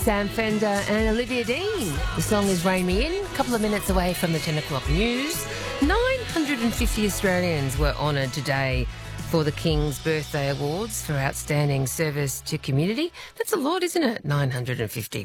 Sam Fender and Olivia Dean. The song is Rain Me In, a couple of minutes away from the 10 o'clock news. 950 Australians were honoured today for the King's Birthday Awards for outstanding service to community. That's a lot, isn't it? 950.